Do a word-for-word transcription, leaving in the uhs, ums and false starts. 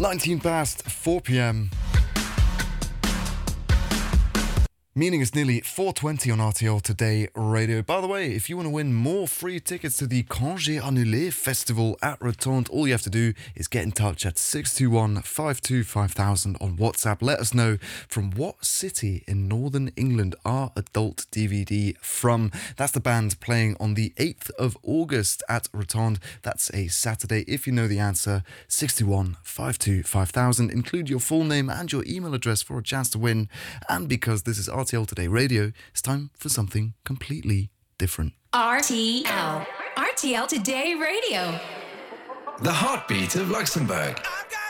nineteen past four p.m. Meaning it's nearly four twenty on R T L Today Radio. By the way, if you want to win more free tickets to the Congé Annulé Festival at Rotonde, all you have to do is get in touch at six two one, five two five thousand on WhatsApp. Let us know from what city in Northern England are Adult D V D from. That's the band playing on the eighth of August at Rotonde. That's a Saturday. If you know the answer, six two one, five two five thousand. Include your full name and your email address for a chance to win. And because this is R T L Today Radio, it's time for something completely different. R T L. R T L Today Radio. The heartbeat of Luxembourg.